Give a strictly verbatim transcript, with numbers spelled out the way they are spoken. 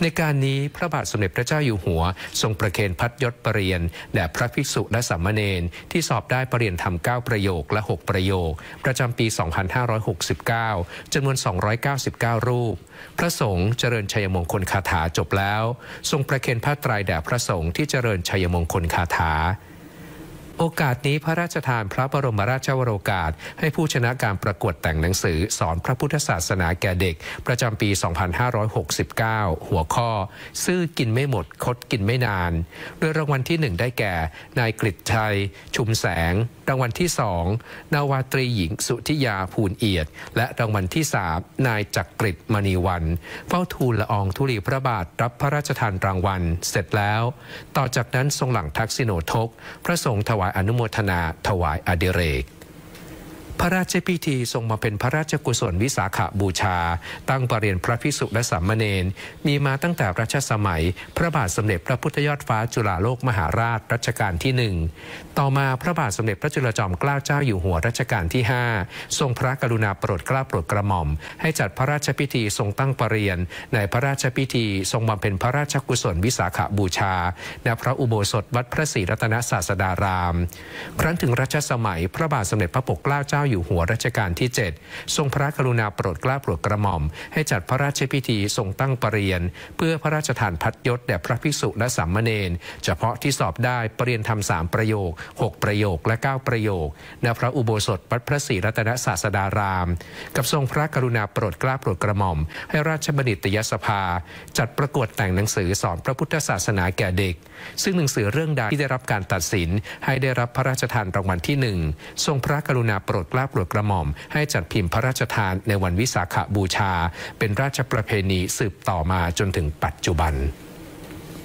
ในการนี้พระบาทสมเด็จพระเจ้าอยู่หัวทรงประเคนพัดยศประเรียนแด่พระภิกษุและสามเณรที่สอบได้ประเรียนธรรมเก้าประโยคและหกประโยคประจำปี สองพันห้าร้อยหกสิบเก้า จำนวน สองร้อยเก้าสิบเก้า รูปพระสงฆ์เจริญชัยมงคลคาถาจบแล้วทรงประเคนผ้าไตรแด่พระสงฆ์ที่เจริญชัยมงคลคาถาโอกาสนี้พระราชทานพระบรมราชวโรกาสให้ผู้ชนะการประกวดแต่งหนังสือสอนพระพุทธศาสนาแก่เด็กประจำปี สองพันห้าร้อยหกสิบเก้า หัวข้อซื่อกินไม่หมดคดกินไม่นานโดยรางวัลที่หนึ่งได้แก่นายกฤษชัยชุมแสงรางวัลที่สองนาวาตรีหญิงสุธิยาภูลเอียดและรางวัลที่สามนายจักริดมณีวันเฝ้าทูลละอองธุลีพระบาทรับพระราชทานรางวัลเสร็จแล้วต่อจากนั้นทรงหลั่งทักษิโนทกพระสงฆ์ถวายอนุโมทนาถวายอดิเรกพระราชพิธีทรงมาเป็นพระราชกุศลวิสาขบูชาตั้งประเรียนพระภิกษุและสามเณรมีมาตั้งแต่รัชสมัยพระบาทสมเด็จพระพุทธยอดฟ้าจุฬาโลกมหาราชรัชกาลที่หนึ่งต่อมาพระบาทสมเด็จพระจุลจอมเกล้าเจ้าอยู่หัวรัชกาลที่ห้าทรงพระกรุณาโปรดเกล้าโปรดกระหม่อมให้จัดพระราชพิธีทรงตั้งประเรียนในพระราชพิธีทรงบำเพ็ญพระราชกุศลวิสาขบูชาณพระอุโบสถวัดพระศรีรัตนศาสดารามครั้นถึงรัชสมัยพระบาทสมเด็จพระปกเกล้าเจ้าอยู่หัวรัชกาลที่เจ็ดทรงพระกรุณาโปรดเกล้าโปรดกระหม่อมให้จัดพระราชพิธีทรงตั้งประเรียนเพื่อพระราชทานพัดยศแด่พระภิกษุและสามเณรเฉพาะที่สอบได้ประเรียนธรรมสามประโยคหกประโยคและเก้าประโยคณพระอุโบสถวัดพระศรีรัตนศาสดารามกับทรงพระกรุณาโปรดเกล้าโปรดกระหม่อมให้ราชบัณฑิตยสภาจัดประกวดแต่งหนังสือสอนพระพุทธศาสนาแก่เด็กซึ่งหนังสือเรื่องใดที่ได้รับการตัดสินให้ได้รับพระราชทานรางวัลที่หนึ่งทรงพระกรุณาโปรดเกล้าโปรดกระหม่อมให้จัดพิมพ์พระราชทานในวันวิสาขบูชาเป็นราชประเพณีสืบต่อมาจนถึงปัจจุบัน